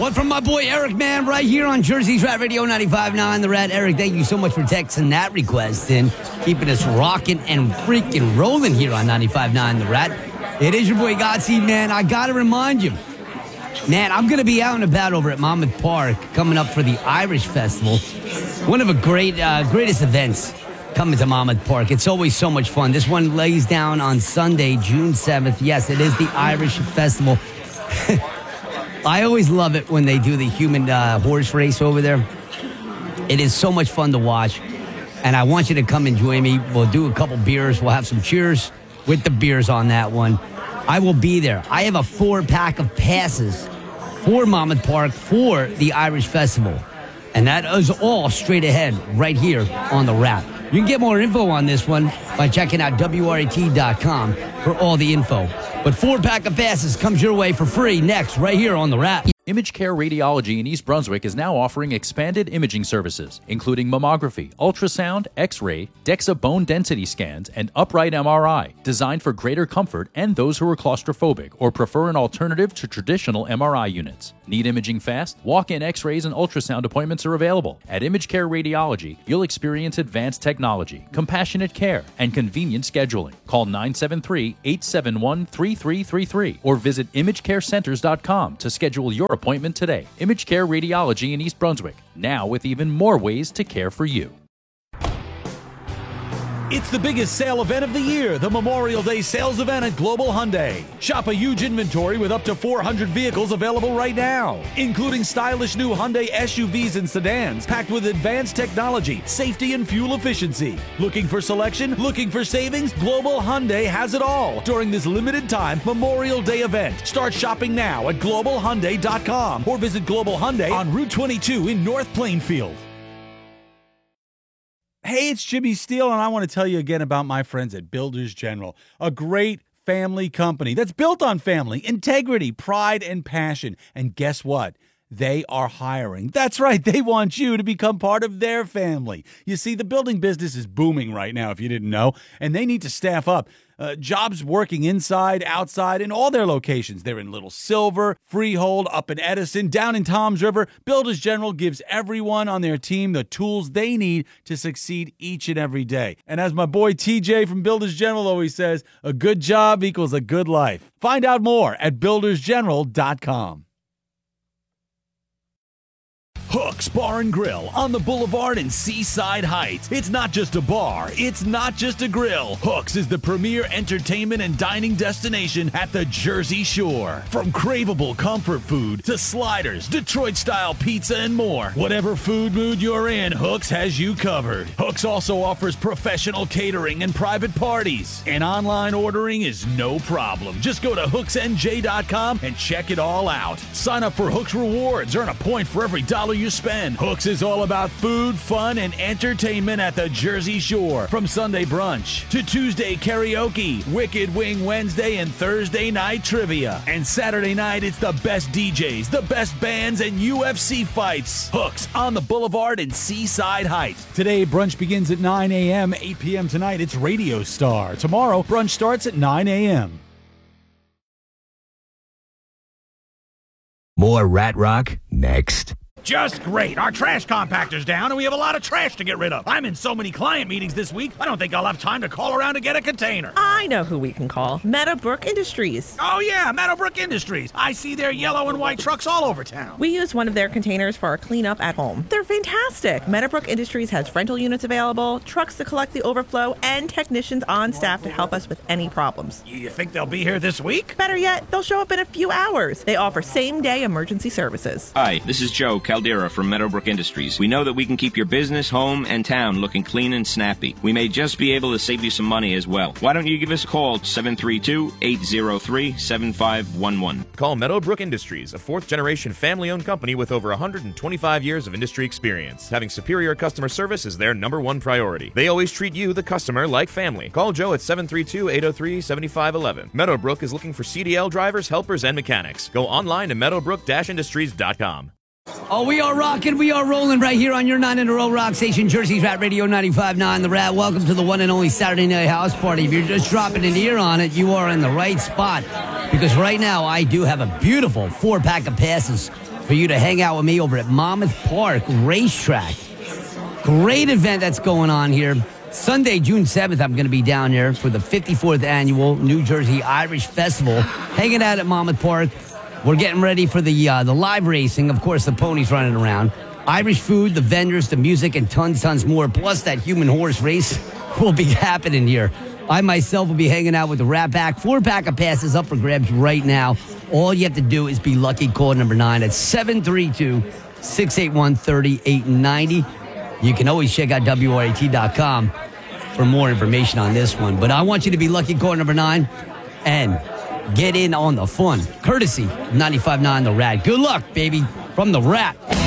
One from my boy Eric, man, right here on Jersey's Rat Radio 95.9 The Rat. Eric, thank you so much for texting that request and keeping us rocking and freaking rolling here on 95.9 The Rat. It is your boy Godspeed, man. I got to remind you, man, I'm going to be out and about over at Monmouth Park coming up for the Irish Festival. One of the greatest events coming to Monmouth Park. It's always so much fun. This one lays down on Sunday, June 7th. Yes, it is the Irish Festival. I always love it when they do the human horse race over there. It is so much fun to watch, and I want you to come and join me. We'll do a couple beers. We'll have some cheers with the beers on that one. I will be there. I have a 4-pack of passes for Monmouth Park for the Irish Festival, and that is all straight ahead right here on The Wrap. You can get more info on this one by checking out WRAT.com for all the info. But 4-pack of passes comes your way for free next, right here on The Wrap. Image Care Radiology in East Brunswick is now offering expanded imaging services, including mammography, ultrasound, X-ray, DEXA bone density scans, and upright MRI, designed for greater comfort and those who are claustrophobic or prefer an alternative to traditional MRI units. Need imaging fast? Walk-in X-rays and ultrasound appointments are available. At Image Care Radiology, you'll experience advanced technology, compassionate care, and convenient scheduling. Call 973-871-3333 or visit imagecarecenters.com to schedule your appointment today. Image Care Radiology in East Brunswick, now with even more ways to care for you. It's the biggest sale event of the year, the Memorial Day sales event at Global Hyundai. Shop a huge inventory with up to 400 vehicles available right now, including stylish new Hyundai SUVs and sedans packed with advanced technology, safety, and fuel efficiency. Looking for selection? Looking for savings? Global Hyundai has it all during this limited time Memorial Day event. Start shopping now at globalhyundai.com or visit Global Hyundai on Route 22 in North Plainfield. Hey, it's Jimmy Steele, and I want to tell you again about my friends at Builders General, a great family company that's built on family, integrity, pride, and passion. And guess what? They are hiring. That's right. They want you to become part of their family. You see, the building business is booming right now, if you didn't know, and they need to staff up. Jobs working inside, outside, in all their locations. They're in Little Silver, Freehold, up in Edison, down in Toms River. Builders General gives everyone on their team the tools they need to succeed each and every day. And as my boy TJ from Builders General always says, a good job equals a good life. Find out more at buildersgeneral.com. Hooks Bar and Grill on the Boulevard in Seaside Heights. It's not just a bar, it's not just a grill. Hooks is the premier entertainment and dining destination at the Jersey Shore. From craveable comfort food to sliders, Detroit-style pizza, and more. Whatever food mood you're in, Hooks has you covered. Hooks also offers professional catering and private parties. And online ordering is no problem. Just go to hooksnj.com and check it all out. Sign up for Hooks Rewards. Earn a point for every dollar you spend. Hooks is all about food, fun, and entertainment at the Jersey Shore. From Sunday brunch to Tuesday karaoke, Wicked Wing Wednesday, and Thursday night trivia. And Saturday night, it's the best DJs, the best bands, and UFC fights. Hooks on the Boulevard in Seaside Heights. Today, brunch begins at 9 a.m., 8 p.m. tonight, it's Radio Star. Tomorrow, brunch starts at 9 a.m. More Rat Rock next. Just great. Our trash compactor's down and we have a lot of trash to get rid of. I'm in so many client meetings this week, I don't think I'll have time to call around to get a container. I know who we can call. Meadowbrook Industries. Oh yeah, Meadowbrook Industries. I see their yellow and white trucks all over town. We use one of their containers for our cleanup at home. They're fantastic. Meadowbrook Industries has rental units available, trucks to collect the overflow, and technicians on staff to help us with any problems. You think they'll be here this week? Better yet, they'll show up in a few hours. They offer same-day emergency services. Hi, this is Joe Caldera from Meadowbrook Industries. We know that we can keep your business, home, and town looking clean and snappy. We may just be able to save you some money as well. Why don't you give us a call, 732-803-7511. Call Meadowbrook Industries, a fourth-generation family-owned company with over 125 years of industry experience. Having superior customer service is their number one priority. They always treat you, the customer, like family. Call Joe at 732-803-7511. Meadowbrook is looking for CDL drivers, helpers, and mechanics. Go online to meadowbrook-industries.com. Oh, we are rocking, we are rolling right here on your 9-in-a-row rock station, Jersey's Rat Radio 95.9 The Rat. Welcome to the one and only Saturday Night House Party. If you're just dropping an ear on it, you are in the right spot. Because right now, I do have a beautiful 4-pack of passes for you to hang out with me over at Monmouth Park Racetrack. Great event that's going on here. Sunday, June 7th, I'm going to be down there for the 54th Annual New Jersey Irish Festival, hanging out at Monmouth Park. We're getting ready for the live racing. Of course, the ponies running around. Irish food, the vendors, the music, and tons more. Plus, that human horse race will be happening here. I myself will be hanging out with the Rat Pack. 4-pack of passes up for grabs right now. All you have to do is be lucky. Call number 9 at 732-681-3890. You can always check out WRAT.com for more information on this one. But I want you to be lucky. Call number 9 and get in on the fun. Courtesy of 95.9 The Rat. Good luck, baby, from the Rat.